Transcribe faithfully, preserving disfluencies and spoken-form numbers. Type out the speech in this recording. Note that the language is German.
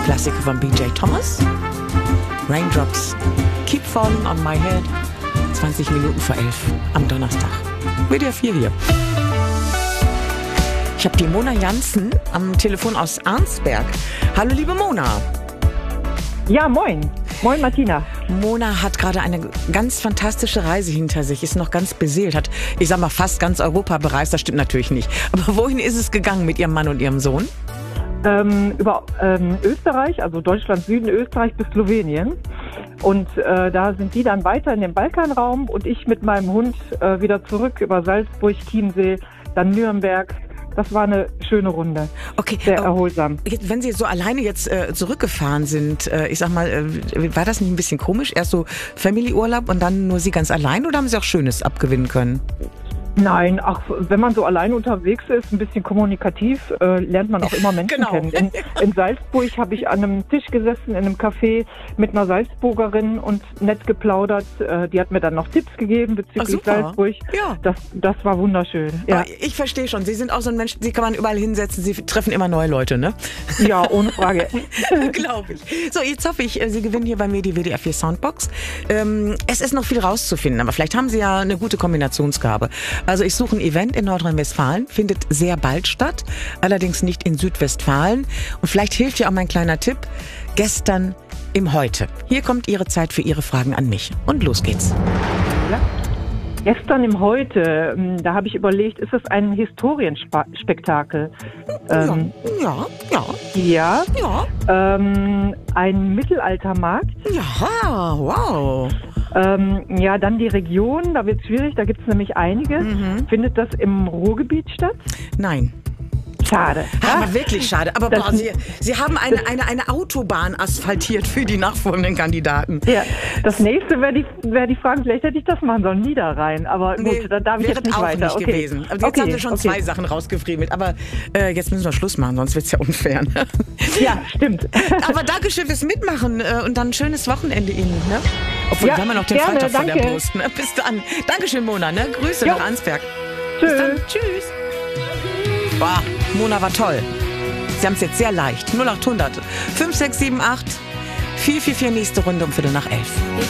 Klassiker von B J Thomas. Raindrops Keep Falling on My Head. zwanzig Minuten vor elf am Donnerstag. W D R vier hier. Ich habe die Mona Jansen am Telefon aus Arnsberg. Hallo liebe Mona. Ja, moin. Moin Martina. Mona hat gerade eine ganz fantastische Reise hinter sich, ist noch ganz beseelt, hat, ich sag mal, fast ganz Europa bereist, das stimmt natürlich nicht. Aber wohin ist es gegangen mit ihrem Mann und ihrem Sohn? Ähm, über ähm, Österreich, also Deutschland, Süden Österreich bis Slowenien. Und äh, da sind die dann weiter in den Balkanraum und ich mit meinem Hund äh, wieder zurück über Salzburg, Chiemsee, dann Nürnberg. Das war eine schöne Runde. Okay, sehr erholsam. Jetzt, wenn Sie so alleine jetzt äh, zurückgefahren sind, äh, ich sag mal, äh, war das nicht ein bisschen komisch? Erst so Family-Urlaub und dann nur Sie ganz allein oder haben Sie auch Schönes abgewinnen können? Nein, ach, wenn man so allein unterwegs ist, ein bisschen kommunikativ, äh, lernt man auch immer Menschen Genau. kennen. In, in Salzburg habe ich an einem Tisch gesessen, in einem Café mit einer Salzburgerin und nett geplaudert. Äh, die hat mir dann noch Tipps gegeben bezüglich Ach, Salzburg. Ja. Das, das war wunderschön. Ja, Aber ich verstehe schon, Sie sind auch so ein Mensch, Sie kann man überall hinsetzen, Sie treffen immer neue Leute, ne? ja ohne Frage. Glaube ich. So, jetzt hoffe ich, Sie gewinnen hier bei mir die W D R vier Soundbox. Ähm, es ist noch viel rauszufinden, aber vielleicht haben Sie ja eine gute Kombinationsgabe. Also ich suche ein Event in Nordrhein-Westfalen, findet sehr bald statt, allerdings nicht in Südwestfalen. Und vielleicht hilft ja auch mein kleiner Tipp, gestern im Heute. Hier kommt Ihre Zeit für Ihre Fragen an mich. Und los geht's. Ja. Gestern im Heute, da habe ich überlegt, ist es ein Historienspektakel? Ähm, Ja, ja, ja. ja. Ähm, ein Mittelaltermarkt. Ja, wow. Ähm, ja, dann die Region, da wird es schwierig, da gibt es nämlich einige. Mhm. Findet das im Ruhrgebiet statt? Nein. Schade. Aber wirklich schade. Aber Das- boah, Sie, Sie haben eine, eine, eine Autobahn asphaltiert für die nachfolgenden Kandidaten. Ja, das nächste wäre die, wär die Frage, vielleicht hätte ich das machen sollen, Niederrhein. Aber gut, Nee, da darf ich wäre jetzt nicht auch weiter. nicht okay. gewesen. Aber jetzt okay, haben Sie schon okay. zwei Sachen rausgefriemelt. Aber äh, jetzt müssen wir Schluss machen, sonst wird es ja unfair. Ne? Ja, stimmt. Aber Dankeschön fürs Mitmachen äh, und dann ein schönes Wochenende Ihnen. Ne? Obwohl, Ja, wir haben ja noch den gerne, Freitag vor der danke. Brust. Ne? Bis dann. Dankeschön, Mona. Ne? Grüße Jo. nach Arnsberg. Bis dann. Tschüss. Tschüss. Boah, Mona war toll. Sie haben es jetzt sehr leicht. null acht hundert fünf sechs sieben acht vier vier vier nächste Runde um Viertel nach elf.